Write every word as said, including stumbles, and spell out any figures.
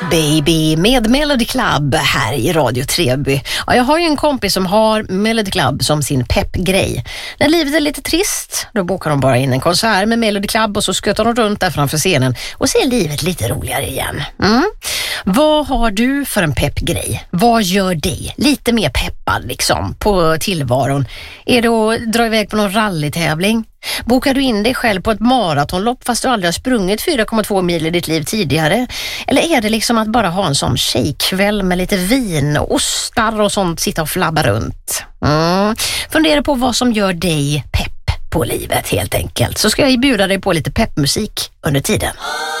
Baby med Melody Club här i Radio Treby. Ja, jag har ju en kompis som har Melody Club som sin peppgrej. När livet är lite trist, då bokar de bara in en konsert med Melody Club och så skuttar de runt där framför scenen och ser livet lite roligare igen. Mm. Vad har du för en peppgrej? Vad gör dig lite mer peppad liksom på tillvaron? Är det att dra iväg på någon rallytävling? Bokar du in dig själv på ett maratonlopp fast du aldrig har sprungit fyra komma två mil i ditt liv tidigare? Eller är det liksom att bara ha en sån tjejkväll med lite vin och ostar och sånt, sitta och flabba runt? Mm. Fundera på vad som gör dig pepp på livet helt enkelt. Så ska jag bjuda dig på lite peppmusik under tiden.